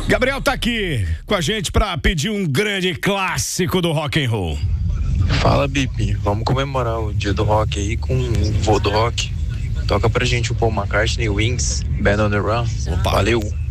Gabriel tá aqui com a gente pra pedir um grande clássico do rock and roll. Fala, Bipi, vamos comemorar o dia do rock aí com o voo do rock. Toca pra gente o Paul McCartney, Wings, Band on the Run. Opa. Valeu.